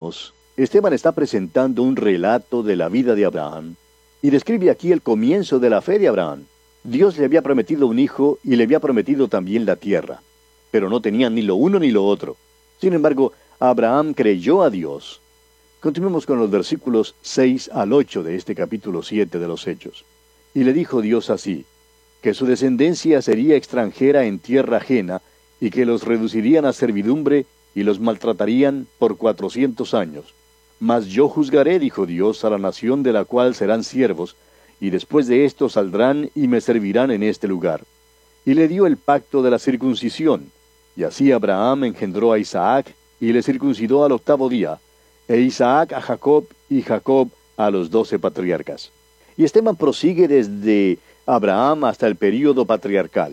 vemos, Esteban está presentando un relato de la vida de Abraham, y describe aquí el comienzo de la fe de Abraham. Dios le había prometido un hijo y le había prometido también la tierra, pero no tenían ni lo uno ni lo otro. Sin embargo, Abraham creyó a Dios. Continuemos con los versículos 6 al 8 de este capítulo 7 de los Hechos. Y le dijo Dios así, que su descendencia sería extranjera en tierra ajena, y que los reducirían a servidumbre, y los maltratarían por 400 años. Mas yo juzgaré, dijo Dios, a la nación de la cual serán siervos, y después de esto saldrán y me servirán en este lugar. Y le dio el pacto de la circuncisión, y así Abraham engendró a Isaac, y le circuncidó al 8º día, e Isaac a Jacob, y Jacob a los 12 patriarcas. Y Esteban prosigue desde Abraham hasta el período patriarcal.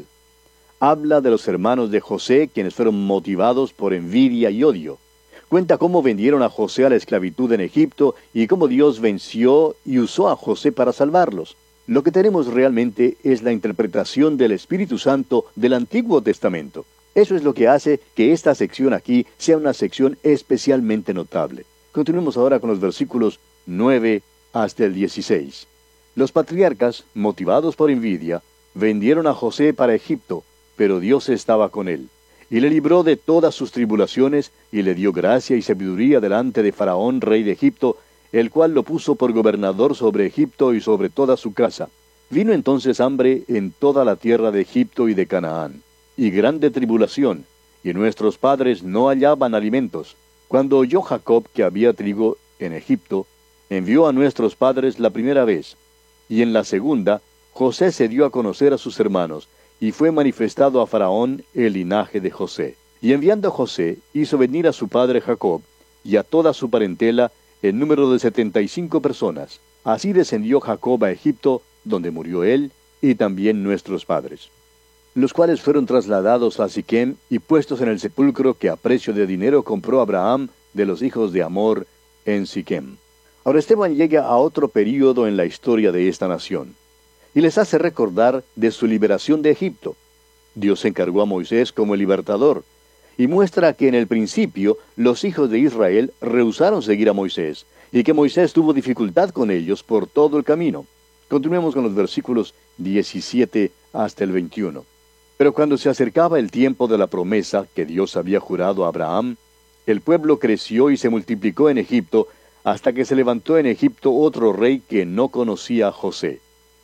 Habla de los hermanos de José, quienes fueron motivados por envidia y odio. Cuenta cómo vendieron a José a la esclavitud en Egipto y cómo Dios venció y usó a José para salvarlos. Lo que tenemos realmente es la interpretación del Espíritu Santo del Antiguo Testamento. Eso es lo que hace que esta sección aquí sea una sección especialmente notable. Continuemos ahora con los versículos 9 hasta el 16. Los patriarcas, motivados por envidia, vendieron a José para Egipto, pero Dios estaba con él, y le libró de todas sus tribulaciones, y le dio gracia y sabiduría delante de Faraón, rey de Egipto, el cual lo puso por gobernador sobre Egipto y sobre toda su casa. Vino entonces hambre en toda la tierra de Egipto y de Canaán, y grande tribulación, y nuestros padres no hallaban alimentos. Cuando oyó Jacob que había trigo en Egipto, envió a nuestros padres la primera vez, y en la segunda, José se dio a conocer a sus hermanos, y fue manifestado a Faraón el linaje de José. Y enviando a José, hizo venir a su padre Jacob, y a toda su parentela, en número de 75 personas. Así descendió Jacob a Egipto, donde murió él, y también nuestros padres, los cuales fueron trasladados a Siquem, y puestos en el sepulcro que a precio de dinero compró Abraham de los hijos de Amor en Siquem. Ahora Esteban llega a otro período en la historia de esta nación, y les hace recordar de su liberación de Egipto. Dios encargó a Moisés como el libertador, y muestra que en el principio los hijos de Israel rehusaron seguir a Moisés, y que Moisés tuvo dificultad con ellos por todo el camino. Continuemos con los versículos 17 hasta el 21. Pero cuando se acercaba el tiempo de la promesa que Dios había jurado a Abraham, el pueblo creció y se multiplicó en Egipto, hasta que se levantó en Egipto otro rey que no conocía a José.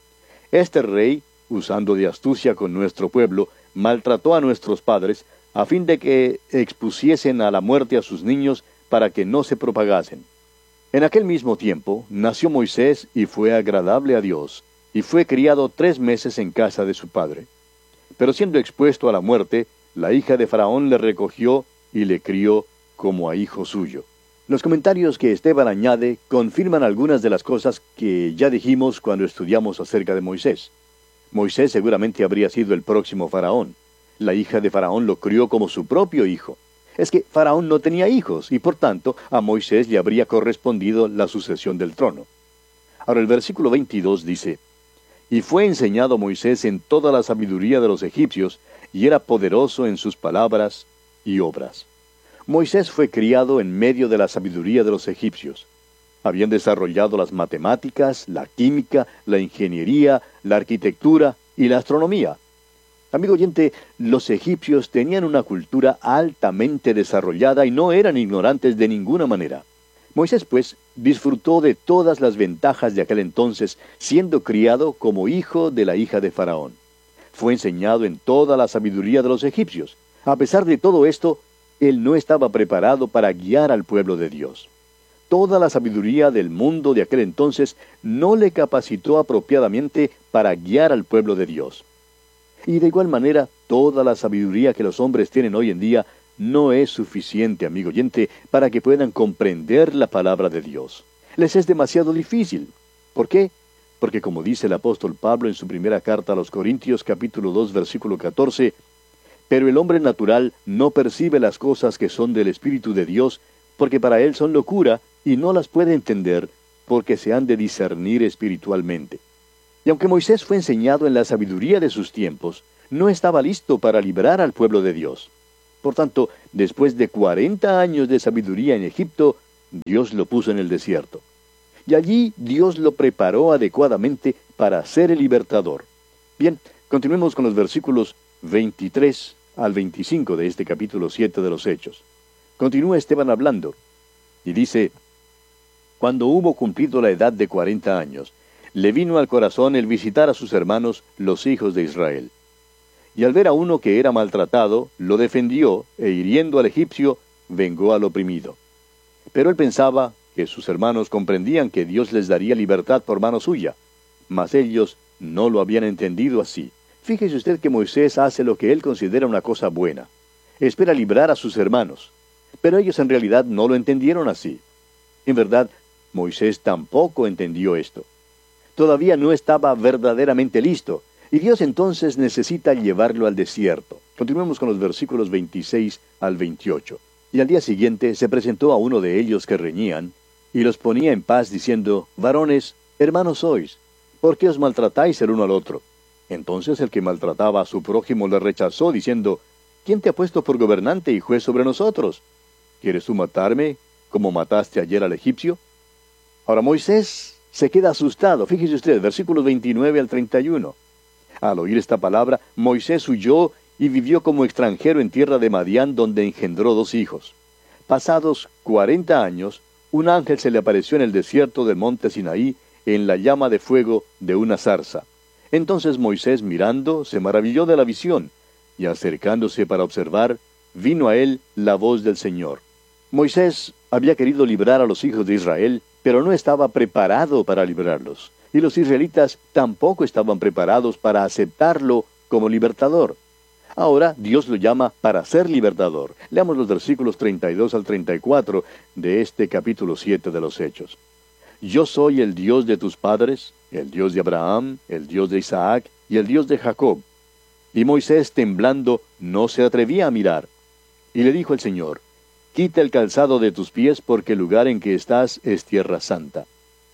Este rey, usando de astucia con nuestro pueblo, maltrató a nuestros padres, a fin de que expusiesen a la muerte a sus niños para que no se propagasen. En aquel mismo tiempo nació Moisés y fue agradable a Dios, y fue criado 3 meses en casa de su padre. Pero siendo expuesto a la muerte, la hija de Faraón le recogió y le crió como a hijo suyo. Los comentarios que Esteban añade confirman algunas de las cosas que ya dijimos cuando estudiamos acerca de Moisés. Moisés seguramente habría sido el próximo faraón. La hija de Faraón lo crió como su propio hijo. Es que Faraón no tenía hijos, y por tanto a Moisés le habría correspondido la sucesión del trono. Ahora el versículo 22 dice, «Y fue enseñado Moisés en toda la sabiduría de los egipcios, y era poderoso en sus palabras y obras». Moisés fue criado en medio de la sabiduría de los egipcios. Habían desarrollado las matemáticas, la química, la ingeniería, la arquitectura y la astronomía. Amigo oyente, los egipcios tenían una cultura altamente desarrollada y no eran ignorantes de ninguna manera. Moisés, pues, disfrutó de todas las ventajas de aquel entonces, siendo criado como hijo de la hija de Faraón. Fue enseñado en toda la sabiduría de los egipcios. A pesar de todo esto, él no estaba preparado para guiar al pueblo de Dios. Toda la sabiduría del mundo de aquel entonces no le capacitó apropiadamente para guiar al pueblo de Dios. Y de igual manera, toda la sabiduría que los hombres tienen hoy en día no es suficiente, amigo oyente, para que puedan comprender la palabra de Dios. Les es demasiado difícil. ¿Por qué? Porque como dice el apóstol Pablo en su primera carta a los Corintios, capítulo 2, versículo 14, «Pero el hombre natural no percibe las cosas que son del Espíritu de Dios, porque para él son locura, y no las puede entender, porque se han de discernir espiritualmente». Y aunque Moisés fue enseñado en la sabiduría de sus tiempos, no estaba listo para librar al pueblo de Dios. Por tanto, después de 40 años de sabiduría en Egipto, Dios lo puso en el desierto. Y allí Dios lo preparó adecuadamente para ser el libertador. Bien, continuemos con los versículos 23 al 25 de este capítulo 7 de los Hechos. Continúa Esteban hablando, y dice: Cuando hubo cumplido la edad de 40 años, le vino al corazón el visitar a sus hermanos, los hijos de Israel. Y al ver a uno que era maltratado, lo defendió, e hiriendo al egipcio, vengó al oprimido. Pero él pensaba que sus hermanos comprendían que Dios les daría libertad por mano suya, mas ellos no lo habían entendido así. Fíjese usted que Moisés hace lo que él considera una cosa buena. Espera librar a sus hermanos, pero ellos en realidad no lo entendieron así. En verdad, Moisés tampoco entendió esto. Todavía no estaba verdaderamente listo, y Dios entonces necesita llevarlo al desierto. Continuemos con los versículos 26 al 28. Y al día siguiente se presentó a uno de ellos que reñían, y los ponía en paz, diciendo: Varones, hermanos sois, ¿por qué os maltratáis el uno al otro? Entonces el que maltrataba a su prójimo le rechazó, diciendo: ¿Quién te ha puesto por gobernante y juez sobre nosotros? ¿Quieres tú matarme, como mataste ayer al egipcio? Ahora Moisés se queda asustado. Fíjese usted, versículos 29 al 31. Al oír esta palabra, Moisés huyó y vivió como extranjero en tierra de Madián, donde engendró 2 hijos. Pasados 40 años, un ángel se le apareció en el desierto del monte Sinaí, en la llama de fuego de una zarza. Entonces Moisés, mirando, se maravilló de la visión, y acercándose para observar, vino a él la voz del Señor. Moisés había querido librar a los hijos de Israel, pero no estaba preparado para librarlos, y los israelitas tampoco estaban preparados para aceptarlo como libertador. Ahora Dios lo llama para ser libertador. Leamos los versículos 32 al 34 de este capítulo 7 de los Hechos. Yo soy el Dios de tus padres, el Dios de Abraham, el Dios de Isaac y el Dios de Jacob. Y Moisés, temblando, no se atrevía a mirar. Y le dijo el Señor: Quita el calzado de tus pies, porque el lugar en que estás es tierra santa.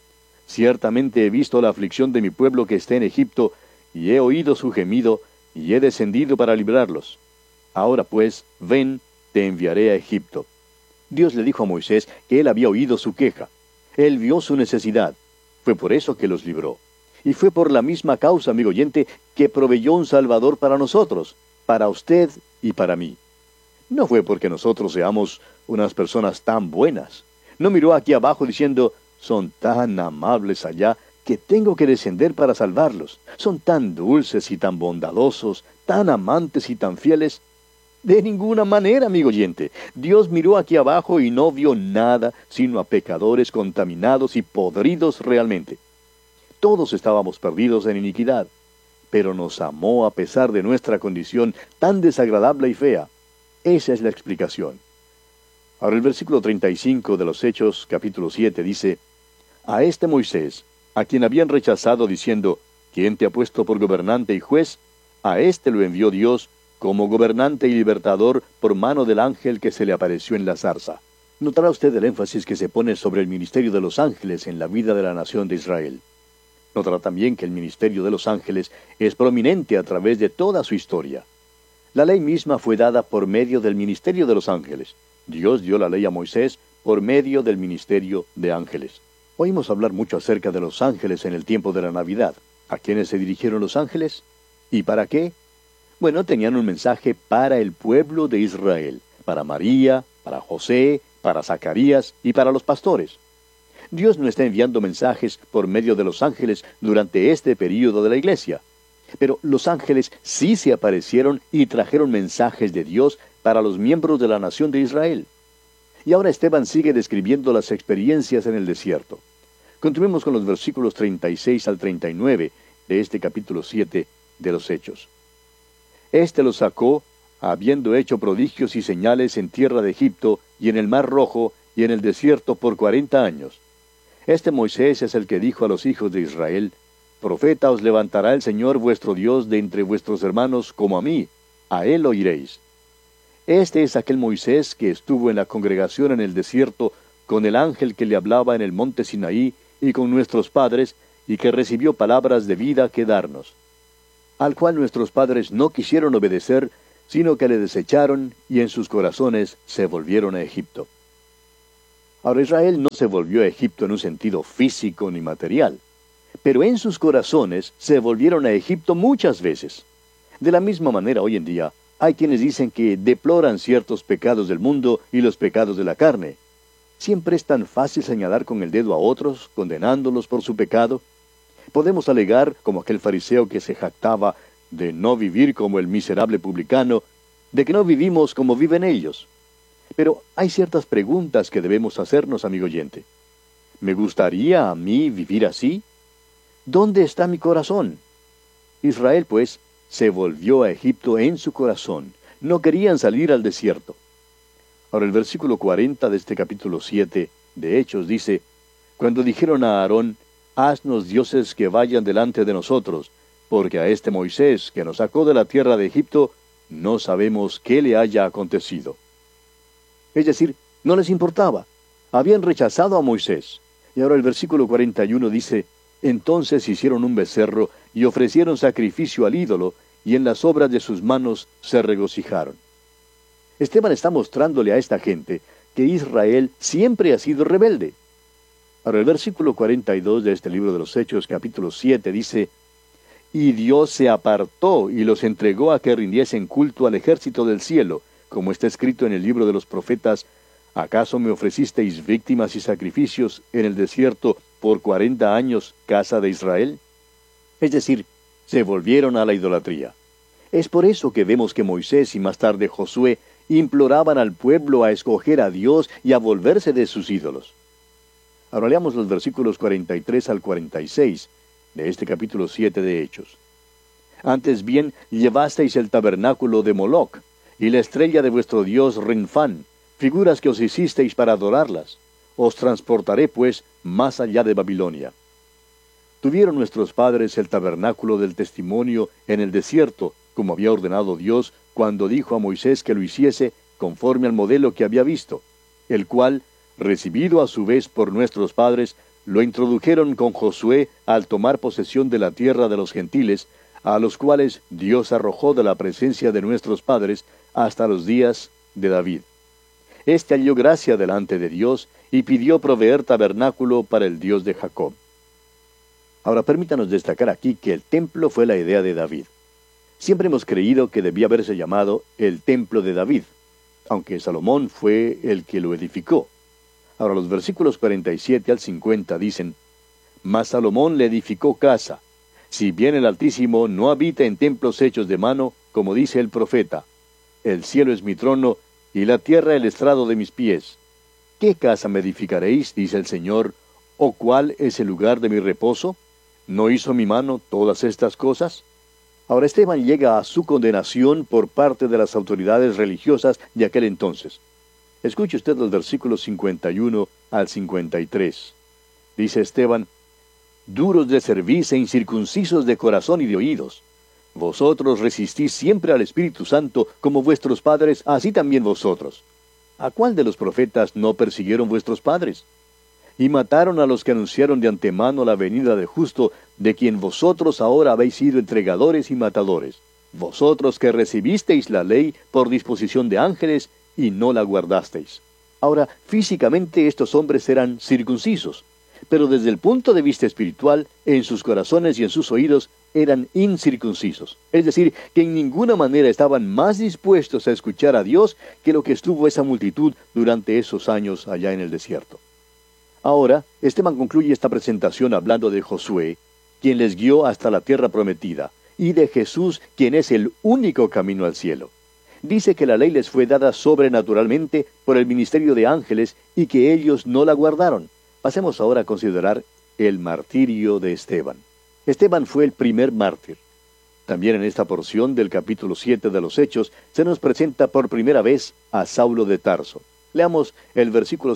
Ciertamente he visto la aflicción de mi pueblo que está en Egipto, y he oído su gemido, y he descendido para librarlos. Ahora pues, ven, te enviaré a Egipto. Dios le dijo a Moisés que él había oído su queja. Él vio su necesidad. Fue por eso que los libró. Y fue por la misma causa, amigo oyente, que proveyó un Salvador para nosotros, para usted y para mí. No fue porque nosotros seamos unas personas tan buenas. No miró aquí abajo diciendo: son tan amables allá que tengo que descender para salvarlos. Son tan dulces y tan bondadosos, tan amantes y tan fieles. De ninguna manera, amigo oyente. Dios miró aquí abajo y no vio nada sino a pecadores contaminados y podridos realmente. Todos estábamos perdidos en iniquidad, pero nos amó a pesar de nuestra condición tan desagradable y fea. Esa es la explicación. Ahora el versículo 35 de los Hechos, capítulo 7, dice: A este Moisés, a quien habían rechazado diciendo: ¿Quién te ha puesto por gobernante y juez? A éste lo envió Dios como gobernante y libertador por mano del ángel que se le apareció en la zarza. Notará usted el énfasis que se pone sobre el ministerio de los ángeles en la vida de la nación de Israel. Notará también que el ministerio de los ángeles es prominente a través de toda su historia. La ley misma fue dada por medio del ministerio de los ángeles. Dios dio la ley a Moisés por medio del ministerio de ángeles. Oímos hablar mucho acerca de los ángeles en el tiempo de la Navidad. ¿A quiénes se dirigieron los ángeles? ¿Y para qué? Bueno, tenían un mensaje para el pueblo de Israel, para María, para José, para Zacarías y para los pastores. Dios no está enviando mensajes por medio de los ángeles durante este período de la iglesia. Pero los ángeles sí se aparecieron y trajeron mensajes de Dios para los miembros de la nación de Israel. Y ahora Esteban sigue describiendo las experiencias en el desierto. Continuemos con los versículos 36 al 39 de este capítulo 7 de los Hechos. Este los sacó, habiendo hecho prodigios y señales en tierra de Egipto y en el Mar Rojo y en el desierto por 40 años. Este Moisés es el que dijo a los hijos de Israel: Profeta os levantará el Señor vuestro Dios de entre vuestros hermanos como a mí, a él oiréis. Este es aquel Moisés que estuvo en la congregación en el desierto con el ángel que le hablaba en el monte Sinaí y con nuestros padres, y que recibió palabras de vida que darnos, al cual nuestros padres no quisieron obedecer, sino que le desecharon y en sus corazones se volvieron a Egipto. Ahora Israel no se volvió a Egipto en un sentido físico ni material, pero en sus corazones se volvieron a Egipto muchas veces. De la misma manera hoy en día, hay quienes dicen que deploran ciertos pecados del mundo y los pecados de la carne. Siempre es tan fácil señalar con el dedo a otros, condenándolos por su pecado. Podemos alegar, como aquel fariseo que se jactaba de no vivir como el miserable publicano, de que no vivimos como viven ellos. Pero hay ciertas preguntas que debemos hacernos, amigo oyente. ¿Me gustaría a mí vivir así? ¿Dónde está mi corazón? Israel, pues, se volvió a Egipto en su corazón. No querían salir al desierto. Ahora el versículo 40 de este capítulo 7 de Hechos dice, cuando dijeron a Aarón, haznos dioses que vayan delante de nosotros, porque a este Moisés que nos sacó de la tierra de Egipto, no sabemos qué le haya acontecido. Es decir, no les importaba. Habían rechazado a Moisés. Y ahora el versículo 41 dice, entonces hicieron un becerro y ofrecieron sacrificio al ídolo, y en las obras de sus manos se regocijaron. Esteban está mostrándole a esta gente que Israel siempre ha sido rebelde. Ahora el versículo 42 de este libro de los Hechos, capítulo 7, dice, y Dios se apartó y los entregó a que rindiesen culto al ejército del cielo, como está escrito en el libro de los profetas, ¿acaso me ofrecisteis víctimas y sacrificios en el desierto por 40 años, casa de Israel? Es decir, se volvieron a la idolatría. Es por eso que vemos que Moisés y más tarde Josué imploraban al pueblo a escoger a Dios y a volverse de sus ídolos. Ahora leamos los versículos 43 al 46 de este capítulo 7 de Hechos. Antes bien, llevasteis el tabernáculo de Moloc, y la estrella de vuestro dios Renfán, figuras que os hicisteis para adorarlas. Os transportaré, pues, más allá de Babilonia. Tuvieron nuestros padres el tabernáculo del testimonio en el desierto, como había ordenado Dios, cuando dijo a Moisés que lo hiciese conforme al modelo que había visto, el cual, recibido a su vez por nuestros padres, lo introdujeron con Josué al tomar posesión de la tierra de los gentiles, a los cuales Dios arrojó de la presencia de nuestros padres hasta los días de David. Este halló gracia delante de Dios y pidió proveer tabernáculo para el Dios de Jacob. Ahora permítanos destacar aquí que el templo fue la idea de David. Siempre hemos creído que debía haberse llamado el templo de David, aunque Salomón fue el que lo edificó. Ahora los versículos 47 al 50 dicen, mas Salomón le edificó casa, si bien el Altísimo no habita en templos hechos de mano, como dice el profeta, el cielo es mi trono, y la tierra el estrado de mis pies. ¿Qué casa me edificaréis, dice el Señor, o cuál es el lugar de mi reposo? ¿No hizo mi mano todas estas cosas? Ahora Esteban llega a su condenación por parte de las autoridades religiosas de aquel entonces. Escuche usted los versículos 51 al 53. Dice Esteban, duros de cerviz e incircuncisos de corazón y de oídos. Vosotros resistís siempre al Espíritu Santo, como vuestros padres, así también vosotros. ¿A cuál de los profetas no persiguieron vuestros padres? Y mataron a los que anunciaron de antemano la venida del justo, de quien vosotros ahora habéis sido entregadores y matadores. Vosotros que recibisteis la ley por disposición de ángeles, y no la guardasteis. Ahora, físicamente estos hombres eran circuncisos, pero desde el punto de vista espiritual, en sus corazones y en sus oídos, eran incircuncisos. Es decir, que en ninguna manera estaban más dispuestos a escuchar a Dios que lo que estuvo esa multitud durante esos años allá en el desierto. Ahora, Esteban concluye esta presentación hablando de Josué, quien les guió hasta la tierra prometida, y de Jesús, quien es el único camino al cielo. Dice que la ley les fue dada sobrenaturalmente por el ministerio de ángeles y que ellos no la guardaron. Pasemos ahora a considerar el martirio de Esteban. Esteban fue el primer mártir. También en esta porción del capítulo 7 de los Hechos se nos presenta por primera vez a Saulo de Tarso. Leamos el versículo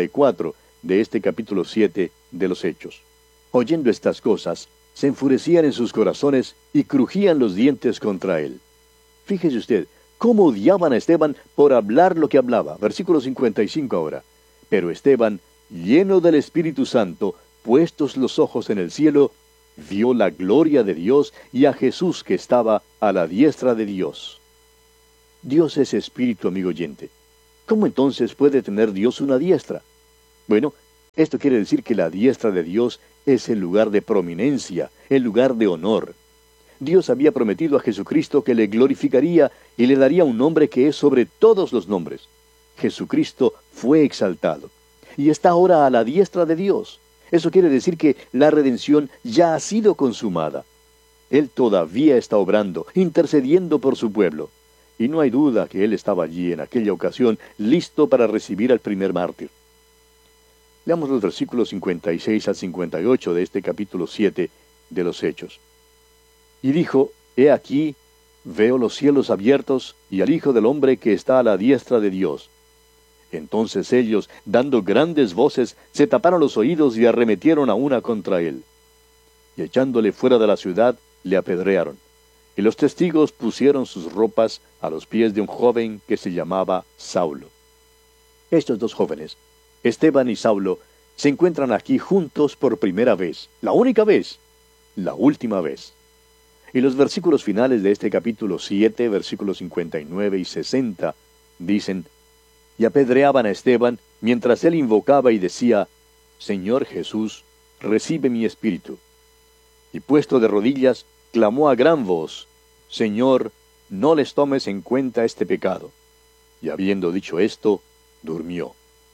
54 de este capítulo 7 de los Hechos. Oyendo estas cosas, se enfurecían en sus corazones y crujían los dientes contra él. Fíjese usted, cómo odiaban a Esteban por hablar lo que hablaba. Versículo 55 ahora. Pero Esteban, lleno del Espíritu Santo, puestos los ojos en el cielo, vio la gloria de Dios y a Jesús que estaba a la diestra de Dios. Dios es espíritu, amigo oyente. ¿Cómo entonces puede tener Dios una diestra? Bueno, esto quiere decir que la diestra de Dios es el lugar de prominencia, el lugar de honor. Dios había prometido a Jesucristo que le glorificaría y le daría un nombre que es sobre todos los nombres. Jesucristo fue exaltado y está ahora a la diestra de Dios. Eso quiere decir que la redención ya ha sido consumada. Él todavía está obrando, intercediendo por su pueblo. Y no hay duda que Él estaba allí en aquella ocasión, listo para recibir al primer mártir. Leamos los versículos 56 al 58 de este capítulo 7 de los Hechos. Y dijo, he aquí, veo los cielos abiertos y al Hijo del Hombre que está a la diestra de Dios. Entonces ellos, dando grandes voces, se taparon los oídos y arremetieron a una contra él. Y echándole fuera de la ciudad, le apedrearon. Y los testigos pusieron sus ropas a los pies de un joven que se llamaba Saulo. Estos dos jóvenes, Esteban y Saulo, se encuentran aquí juntos por primera vez, la única vez, la última vez. Y los versículos finales de este capítulo 7, versículos 59 y 60, dicen, y apedreaban a Esteban, mientras él invocaba y decía, Señor Jesús, recibe mi espíritu. Y puesto de rodillas, clamó a gran voz, Señor, no les tomes en cuenta este pecado. Y habiendo dicho esto, durmió.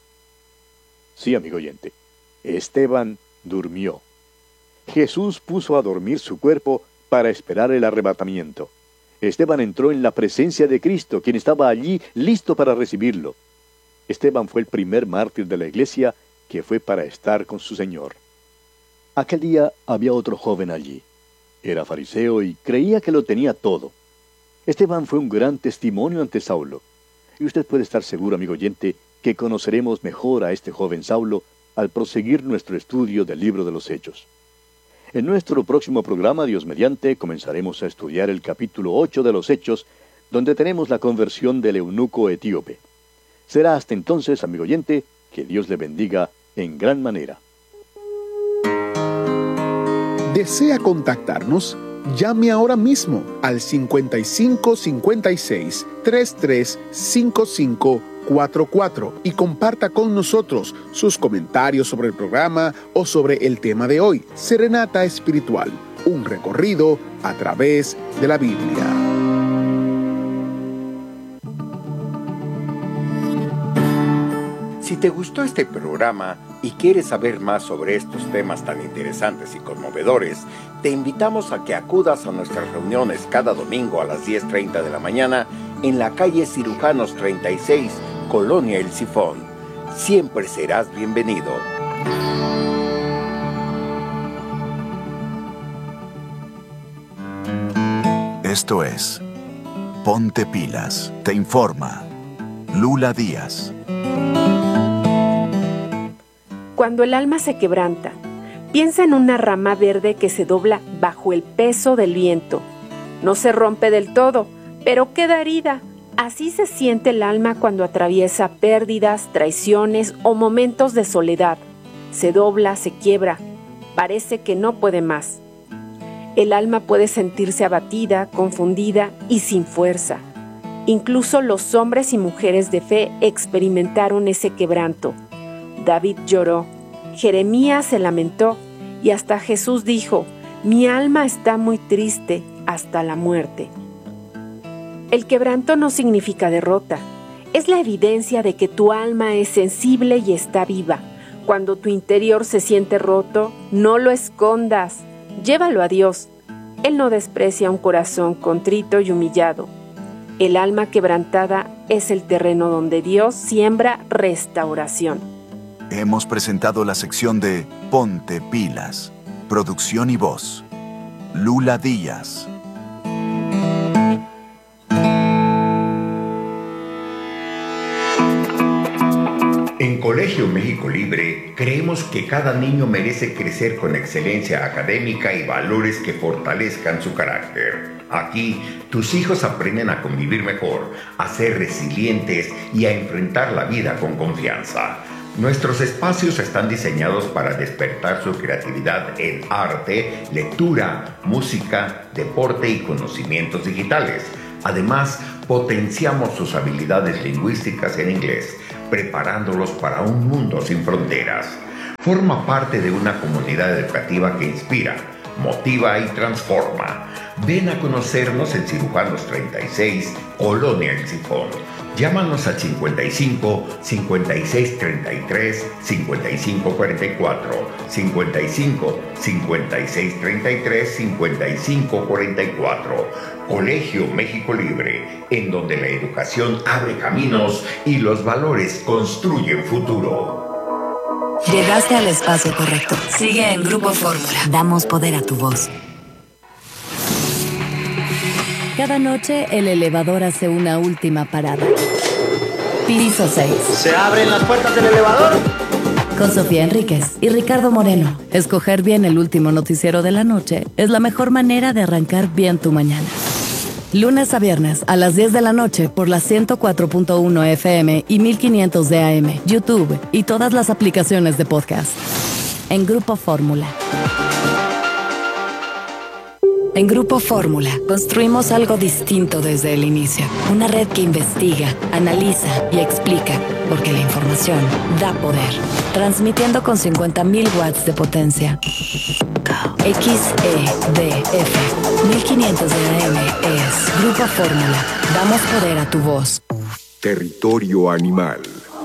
Sí, amigo oyente, Esteban durmió. Jesús puso a dormir su cuerpo para esperar el arrebatamiento. Esteban entró en la presencia de Cristo, quien estaba allí listo para recibirlo. Esteban fue el primer mártir de la iglesia que fue para estar con su Señor. Aquel día había otro joven allí. Era fariseo y creía que lo tenía todo. Esteban fue un gran testimonio ante Saulo. Y usted puede estar seguro, amigo oyente, que conoceremos mejor a este joven Saulo al proseguir nuestro estudio del libro de los Hechos. En nuestro próximo programa, Dios mediante, comenzaremos a estudiar el capítulo 8 de los Hechos, donde tenemos la conversión del eunuco etíope. Será hasta entonces, amigo oyente, que Dios le bendiga en gran manera. ¿Desea contactarnos? Llame ahora mismo al 55 56 33 55 44 y comparta con nosotros sus comentarios sobre el programa o sobre el tema de hoy. Serenata Espiritual, un recorrido a través de la Biblia. Si te gustó este programa y quieres saber más sobre estos temas tan interesantes y conmovedores, te invitamos a que acudas a nuestras reuniones cada domingo a las 10:30 de la mañana en la calle Cirujanos 36, Colonia El Sifón. Siempre serás bienvenido. Esto es Ponte Pilas, te informa Lula Díaz. Cuando el alma se quebranta, piensa en una rama verde que se dobla bajo el peso del viento. No se rompe del todo, pero queda herida. Así se siente el alma cuando atraviesa pérdidas, traiciones o momentos de soledad. Se dobla, se quiebra, parece que no puede más. El alma puede sentirse abatida, confundida y sin fuerza. Incluso los hombres y mujeres de fe experimentaron ese quebranto. David lloró, Jeremías se lamentó y hasta Jesús dijo, mi alma está muy triste hasta la muerte. El quebranto no significa derrota, es la evidencia de que tu alma es sensible y está viva. Cuando tu interior se siente roto, no lo escondas, llévalo a Dios. Él no desprecia un corazón contrito y humillado. El alma quebrantada es el terreno donde Dios siembra restauración. Hemos presentado la sección de Ponte Pilas, producción y voz, Lula Díaz. En Colegio México Libre creemos que cada niño merece crecer con excelencia académica y valores que fortalezcan su carácter. Aquí, tus hijos aprenden a convivir mejor, a ser resilientes y a enfrentar la vida con confianza. Nuestros espacios están diseñados para despertar su creatividad en arte, lectura, música, deporte y conocimientos digitales. Además, potenciamos sus habilidades lingüísticas en inglés. preparándolos para un mundo sin fronteras. Forma parte de una comunidad educativa que inspira, motiva y transforma. Ven a conocernos en Cirujanos 36, Colonia El Sifón. Llámanos al 55 56 33 55 44, 55 56 33 55 44. Colegio México Libre, en donde la educación abre caminos y los valores construyen futuro. Llegaste al espacio correcto. Sigue en Grupo Fórmula. Damos poder a tu voz. Cada noche el elevador hace una última parada. Piso 6. ¿Se abren las puertas del elevador? Con Sofía Enríquez y Ricardo Moreno. Escoger bien el último noticiero de la noche es la mejor manera de arrancar bien tu mañana. Lunes a viernes a las 10 de la noche por la 104.1 FM y 1500 de AM, YouTube y todas las aplicaciones de podcast. En Grupo Fórmula. En Grupo Fórmula construimos algo distinto desde el inicio. Una red que investiga, analiza y explica, porque la información da poder. Transmitiendo con 50.000 watts de potencia. XEDF 1500 de AM es Grupo Fórmula. Damos poder a tu voz. Territorio animal.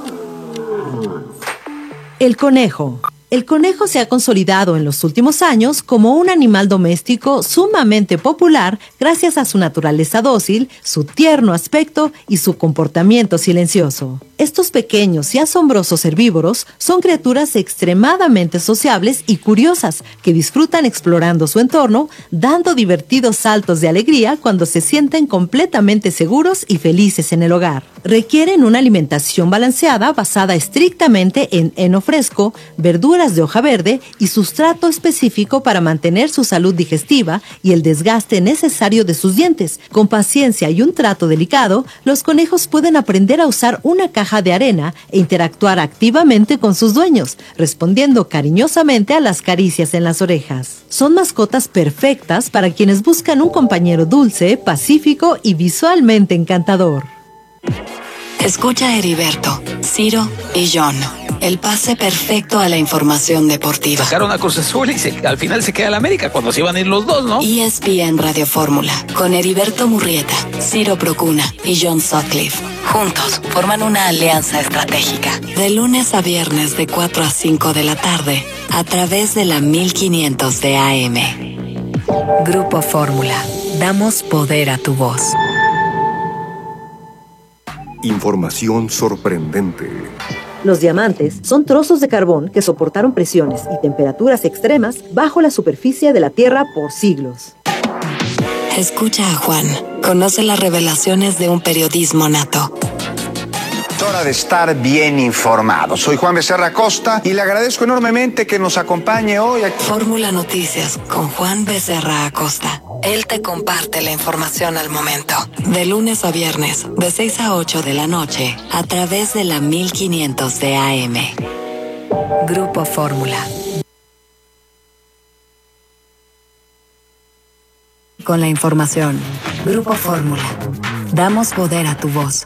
El conejo. El conejo se ha consolidado en los últimos años como un animal doméstico sumamente popular gracias a su naturaleza dócil, su tierno aspecto y su comportamiento silencioso. Estos pequeños y asombrosos herbívoros son criaturas extremadamente sociables y curiosas que disfrutan explorando su entorno, dando divertidos saltos de alegría cuando se sienten completamente seguros y felices en el hogar. Requieren una alimentación balanceada basada estrictamente en heno fresco, verduras de hoja verde y sustrato específico para mantener su salud digestiva y el desgaste necesario de sus dientes. Con paciencia y un trato delicado, los conejos pueden aprender a usar una caja de arena e interactuar activamente con sus dueños, respondiendo cariñosamente a las caricias en las orejas. Son mascotas perfectas para quienes buscan un compañero dulce, pacífico y visualmente encantador. Escucha a Heriberto, Ciro y John. El pase perfecto a la información deportiva. Sacaron a Cruz Azul y al final se queda el América cuando se iban a ir los dos, ¿no? ESPN Radio Fórmula, con Heriberto Murrieta, Ciro Procuna y John Sutcliffe. Juntos forman una alianza estratégica. De lunes a viernes de 4 a 5 de la tarde, a través de la 1500 de AM. Grupo Fórmula. Damos poder a tu voz. Información sorprendente. Los diamantes son trozos de carbón que soportaron presiones y temperaturas extremas bajo la superficie de la Tierra por siglos. Escucha a Juan. Conoce las revelaciones de un periodismo nato. Hora de estar bien informado. Soy Juan Becerra Acosta y le agradezco enormemente que nos acompañe hoy aquí. Fórmula Noticias con Juan Becerra Acosta. Él te comparte la información al momento. De lunes a viernes, de 6 a 8 de la noche, a través de la 1500 de AM. Grupo Fórmula. Con la información. Grupo Fórmula. Damos poder a tu voz.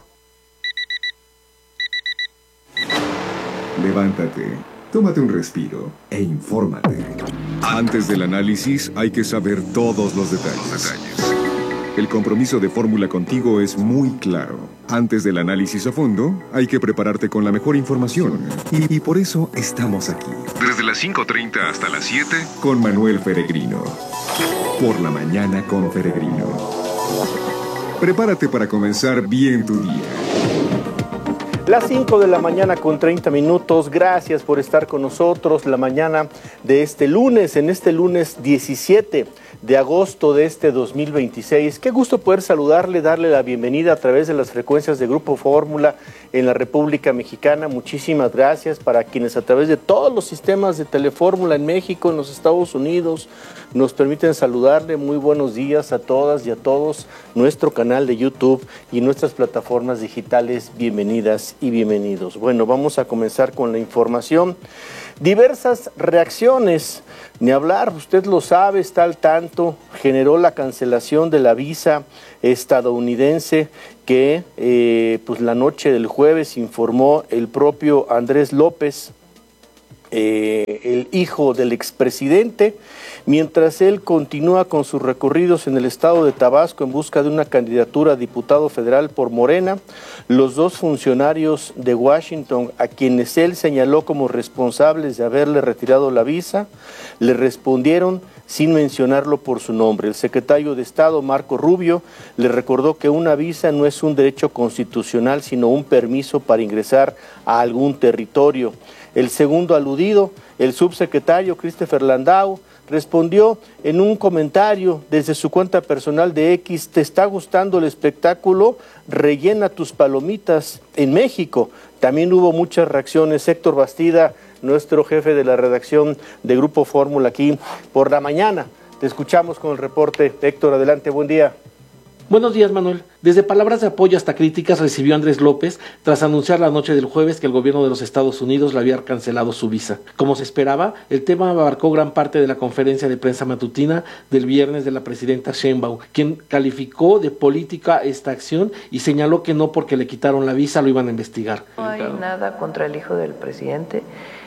Levántate, tómate un respiro e infórmate. Antes del análisis hay que saber todos los detalles. El compromiso de Fórmula contigo es muy claro. Antes del análisis a fondo, hay que prepararte con la mejor información. Y por eso estamos aquí. Desde las 5:30 hasta las 7, con Manuel Peregrino. Por la mañana con Peregrino. Prepárate para comenzar bien tu día. Las 5 de la mañana con 30 minutos. Gracias por estar con nosotros la mañana de este lunes, en este lunes 17 de agosto de este 2026. Qué gusto poder saludarle, darle la bienvenida a través de las frecuencias de Grupo Fórmula en la República Mexicana. Muchísimas gracias para quienes a través de todos los sistemas de Telefórmula en México, en los Estados Unidos, nos permiten saludarle. Muy buenos días a todas y a todos. Nuestro canal de YouTube y nuestras plataformas digitales, bienvenidas y bienvenidos. Bueno, vamos a comenzar con la información. Diversas reacciones, ni hablar, usted lo sabe, está al tanto tanto, generó la cancelación de la visa estadounidense que pues la noche del jueves informó el propio Andrés López, el hijo del expresidente, mientras él continúa con sus recorridos en el estado de Tabasco en busca de una candidatura a diputado federal por Morena. Los dos funcionarios de Washington, a quienes él señaló como responsables de haberle retirado la visa, le respondieron sin mencionarlo por su nombre. El secretario de Estado, Marco Rubio, le recordó que una visa no es un derecho constitucional, sino un permiso para ingresar a algún territorio. El segundo aludido, el subsecretario Christopher Landau, respondió en un comentario desde su cuenta personal de X: ¿te está gustando el espectáculo? Rellena tus palomitas en México. También hubo muchas reacciones. Héctor Bastida, nuestro jefe de la redacción de Grupo Fórmula aquí por la mañana. Te escuchamos con el reporte. Héctor, adelante, buen día. Buenos días, Manuel. Desde palabras de apoyo hasta críticas recibió Andrés López tras anunciar la noche del jueves que el gobierno de los Estados Unidos le había cancelado su visa. Como se esperaba, el tema abarcó gran parte de la conferencia de prensa matutina del viernes de la presidenta Sheinbaum, quien calificó de política esta acción y señaló que no porque le quitaron la visa lo iban a investigar. No hay nada contra el hijo del presidente,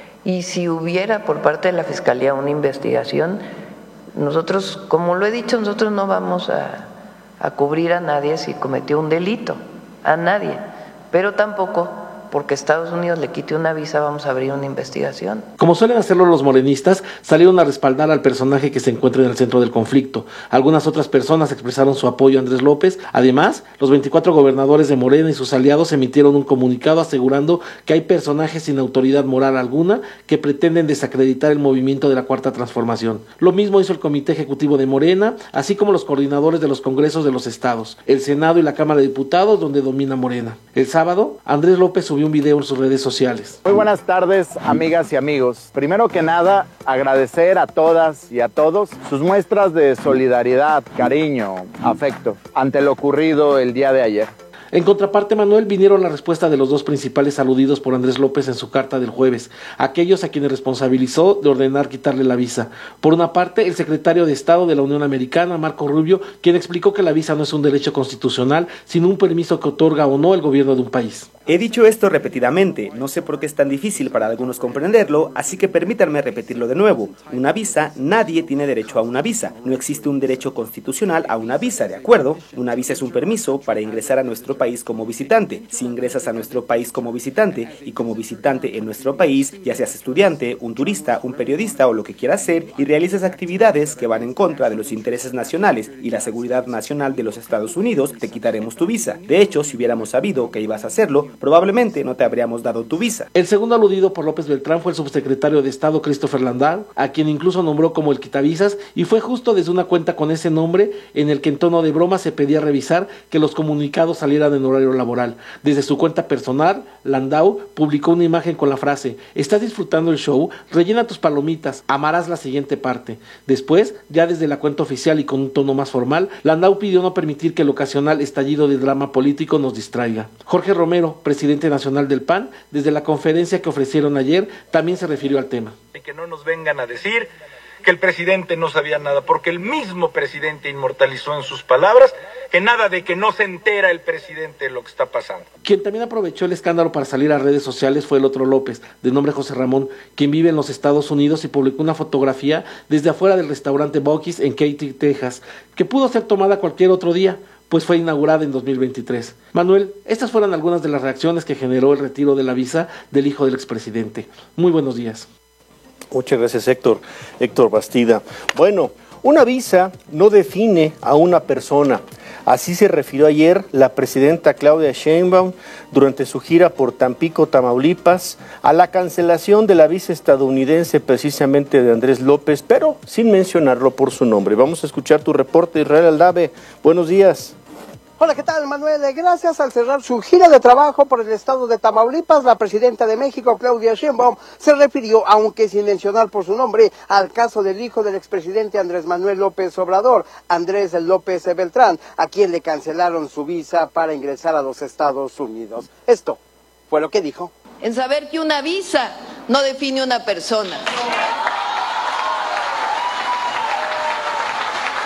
y si hubiera por parte de la Fiscalía una investigación, nosotros, como lo he dicho, nosotros no vamos a cubrir a nadie si cometió un delito, a nadie, pero tampoco porque Estados Unidos le quite una visa vamos a abrir una investigación. Como suelen hacerlo los morenistas, salieron a respaldar al personaje que se encuentra en el centro del conflicto. Algunas otras personas expresaron su apoyo a Andrés López. Además, los 24 gobernadores de Morena y sus aliados emitieron un comunicado asegurando que hay personajes sin autoridad moral alguna que pretenden desacreditar el movimiento de la Cuarta Transformación. Lo mismo hizo el Comité Ejecutivo de Morena, así como los coordinadores de los congresos de los estados, el Senado y la Cámara de Diputados, donde domina Morena. El sábado, Andrés López subió un video en sus redes sociales. Muy buenas tardes, amigas y amigos. Primero que nada, agradecer a todas y a todos sus muestras de solidaridad, cariño, afecto ante lo ocurrido el día de ayer. En contraparte, Manuel, vinieron la respuesta de los dos principales aludidos por Andrés López en su carta del jueves, aquellos a quienes responsabilizó de ordenar quitarle la visa. Por una parte, el secretario de Estado de la Unión Americana, Marco Rubio, quien explicó que la visa no es un derecho constitucional, sino un permiso que otorga o no el gobierno de un país. He dicho esto repetidamente, no sé por qué es tan difícil para algunos comprenderlo, así que permítanme repetirlo de nuevo. Una visa, nadie tiene derecho a una visa. No existe un derecho constitucional a una visa, ¿de acuerdo? Una visa es un permiso para ingresar a nuestro país como visitante. Si ingresas a nuestro país como visitante y como visitante en nuestro país, ya seas estudiante, un turista, un periodista o lo que quieras ser, y realizas actividades que van en contra de los intereses nacionales y la seguridad nacional de los Estados Unidos, te quitaremos tu visa. De hecho, si hubiéramos sabido que ibas a hacerlo, probablemente no te habríamos dado tu visa. El segundo aludido por López Beltrán fue el subsecretario de Estado Christopher Landau, a quien incluso nombró como el quitavisas, y fue justo desde una cuenta con ese nombre en el que en tono de broma se pedía revisar que los comunicados salieran en horario laboral. Desde su cuenta personal, Landau publicó una imagen con la frase: ¿estás disfrutando el show? Rellena tus palomitas, amarás la siguiente parte. Después, ya desde la cuenta oficial y con un tono más formal, Landau pidió no permitir que el ocasional estallido de drama político nos distraiga. Jorge Romero, presidente nacional del PAN, desde la conferencia que ofrecieron ayer, también se refirió al tema. Que no nos vengan a decir que el presidente no sabía nada, porque el mismo presidente inmortalizó en sus palabras que nada de que no se entera el presidente de lo que está pasando. Quien también aprovechó el escándalo para salir a redes sociales fue el otro López, de nombre José Ramón, quien vive en los Estados Unidos y publicó una fotografía desde afuera del restaurante Buc-ee's en Katy, Texas, que pudo ser tomada cualquier otro día, pues fue inaugurada en 2023. Manuel, estas fueron algunas de las reacciones que generó el retiro de la visa del hijo del expresidente. Muy buenos días. Muchas gracias, Héctor Bastida. Bueno, una visa no define a una persona. Así se refirió ayer la presidenta Claudia Sheinbaum durante su gira por Tampico, Tamaulipas, a la cancelación de la visa estadounidense precisamente de Andrés López, pero sin mencionarlo por su nombre. Vamos a escuchar tu reporte, Israel Aldave. Buenos días. Hola, ¿qué tal, Manuel? Gracias. Al cerrar su gira de trabajo por el estado de Tamaulipas, la presidenta de México, Claudia Sheinbaum, se refirió, aunque sin mencionar por su nombre, al caso del hijo del expresidente Andrés Manuel López Obrador, Andrés López Beltrán, a quien le cancelaron su visa para ingresar a los Estados Unidos. Esto fue lo que dijo. En saber que una visa no define una persona.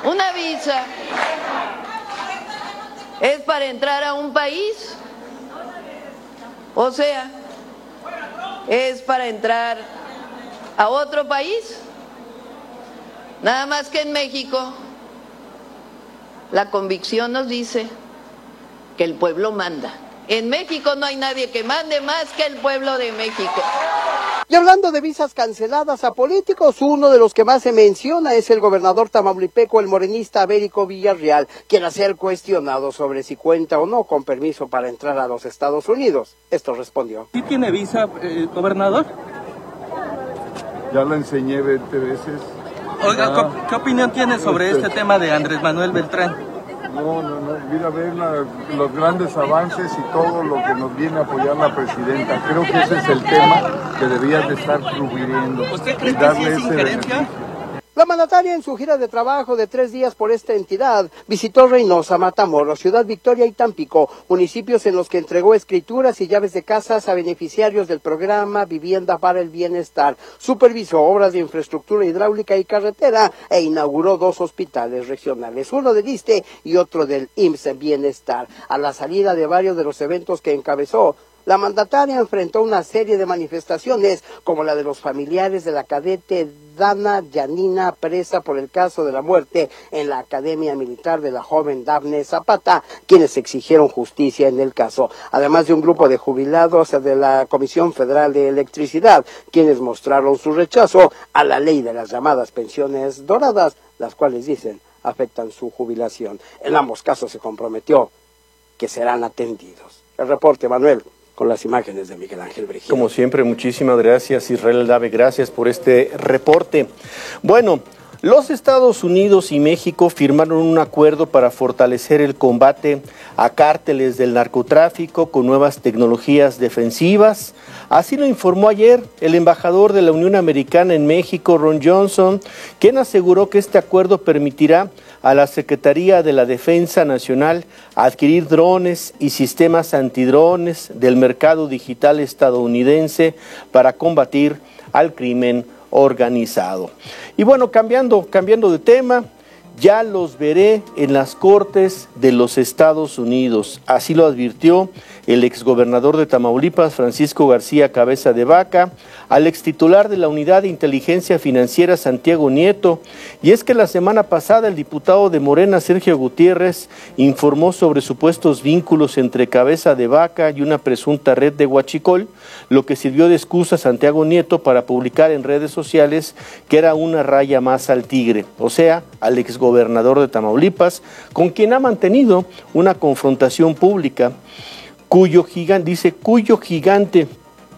Una visa es para entrar a un país, o sea, es para entrar a otro país. Nada más que en México la convicción nos dice que el pueblo manda. En México no hay nadie que mande más que el pueblo de México. Y hablando de visas canceladas a políticos, uno de los que más se menciona es el gobernador tamaulipeco, el morenista Américo Villarreal, quien al ser cuestionado sobre si cuenta o no con permiso para entrar a los Estados Unidos. Esto respondió. ¿Sí tiene visa, gobernador? Ya la enseñé 20 veces. Oiga, ¿qué opinión tiene sobre este tema de Andrés Manuel Beltrán? No, mira, ver los grandes avances y todo lo que nos viene a apoyar la presidenta. Creo que ese es el tema que debías de estar sugiriendo. ¿Usted cree que sí es injerencia? La mandataria en su gira de trabajo de 3 días por esta entidad visitó Reynosa, Matamoros, Ciudad Victoria y Tampico, municipios en los que entregó escrituras y llaves de casas a beneficiarios del programa Vivienda para el Bienestar, supervisó obras de infraestructura hidráulica y carretera e inauguró 2 hospitales regionales, uno del ISSSTE y otro del IMSS Bienestar. A la salida de varios de los eventos que encabezó, la mandataria enfrentó una serie de manifestaciones, como la de los familiares de la cadete Dana Yanina, presa por el caso de la muerte en la Academia Militar de la joven Dafne Zapata, quienes exigieron justicia en el caso, además de un grupo de jubilados de la Comisión Federal de Electricidad, quienes mostraron su rechazo a la ley de las llamadas pensiones doradas, las cuales dicen afectan su jubilación. En ambos casos se comprometió que serán atendidos. El reporte, Manuel, con las imágenes de Miguel Ángel Brígido. Como siempre, muchísimas gracias, Israel Dave, gracias por este reporte. Bueno, los Estados Unidos y México firmaron un acuerdo para fortalecer el combate a cárteles del narcotráfico con nuevas tecnologías defensivas. Así lo informó ayer el embajador de la Unión Americana en México, Ron Johnson, quien aseguró que este acuerdo permitirá a la Secretaría de la Defensa Nacional adquirir drones y sistemas antidrones del mercado digital estadounidense para combatir al crimen organizado. Y bueno, cambiando de tema, ya los veré en las Cortes de los Estados Unidos. Así lo advirtió el exgobernador de Tamaulipas, Francisco García Cabeza de Vaca, al extitular de la Unidad de Inteligencia Financiera, Santiago Nieto. Y es que la semana pasada el diputado de Morena, Sergio Gutiérrez, informó sobre supuestos vínculos entre Cabeza de Vaca y una presunta red de huachicol, lo que sirvió de excusa a Santiago Nieto para publicar en redes sociales que era una raya más al tigre, o sea, al exgobernador de Tamaulipas, con quien ha mantenido una confrontación pública, cuyo gigante,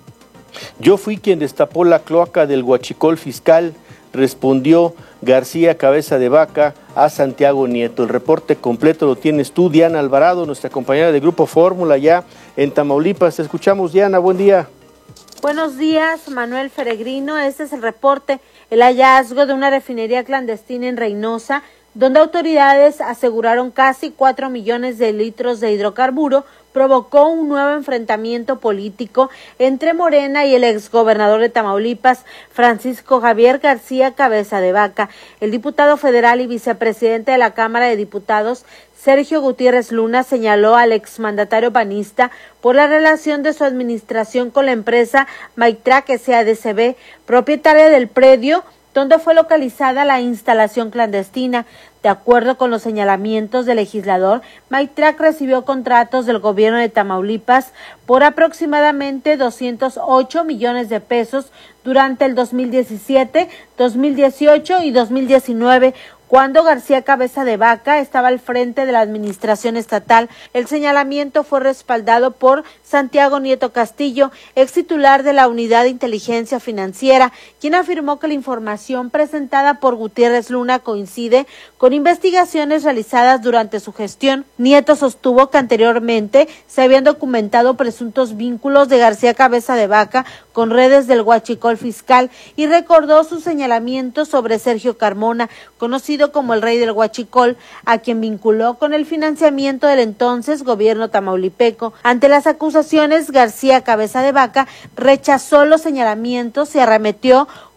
yo fui quien destapó la cloaca del huachicol fiscal, respondió García Cabeza de Vaca a Santiago Nieto. El reporte completo lo tienes tú, Diana Alvarado, nuestra compañera de Grupo Fórmula ya en Tamaulipas. Te escuchamos, Diana, buen día. Buenos días, Manuel Peregrino. Este es el reporte. El hallazgo de una refinería clandestina en Reynosa, donde autoridades aseguraron casi 4 millones de litros de hidrocarburo, provocó un nuevo enfrentamiento político entre Morena y el exgobernador de Tamaulipas, Francisco Javier García Cabeza de Vaca. El diputado federal y vicepresidente de la Cámara de Diputados, Sergio Gutiérrez Luna, señaló al exmandatario panista por la relación de su administración con la empresa Maytrac SADCB, propietaria del predio donde fue localizada la instalación clandestina. De acuerdo con los señalamientos del legislador, Maytrac recibió contratos del gobierno de Tamaulipas por aproximadamente 208 millones de pesos durante el 2017, 2018 y 2019, cuando García Cabeza de Vaca estaba al frente de la administración estatal. El señalamiento fue respaldado por Santiago Nieto Castillo, ex titular de la Unidad de Inteligencia Financiera, quien afirmó que la información presentada por Gutiérrez Luna coincide con investigaciones realizadas durante su gestión. Nieto sostuvo que anteriormente se habían documentado presuntos vínculos de García Cabeza de Vaca con redes del huachicol fiscal y recordó sus señalamientos sobre Sergio Carmona, conocido como el rey del huachicol, a quien vinculó con el financiamiento del entonces gobierno tamaulipeco. Ante las acusaciones, García Cabeza de Vaca rechazó los señalamientos y arremetió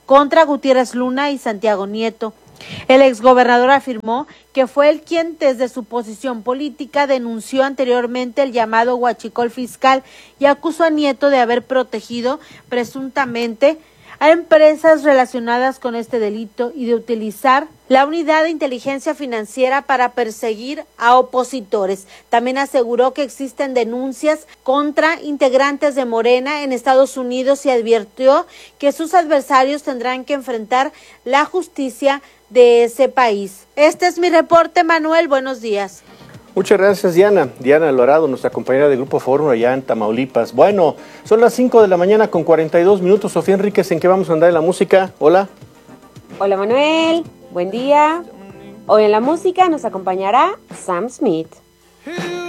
contra Gutiérrez Luna y Santiago Nieto. El exgobernador afirmó que fue él quien desde su posición política denunció anteriormente el llamado huachicol fiscal y acusó a Nieto de haber protegido presuntamente a empresas relacionadas con este delito y de utilizar la unidad de inteligencia financiera para perseguir a opositores. También aseguró que existen denuncias contra integrantes de Morena en Estados Unidos y advirtió que sus adversarios tendrán que enfrentar la justicia de ese país. Este es mi reporte, Manuel. Buenos días. Muchas gracias, Diana. Diana Alvarado, nuestra compañera de Grupo Fórmula allá en Tamaulipas. Bueno, son las 5 de la mañana con 42 minutos. Sofía Enríquez, ¿en qué vamos a andar en la música? Hola. Hola, Manuel. Buen día. Hoy en la música nos acompañará Sam Smith.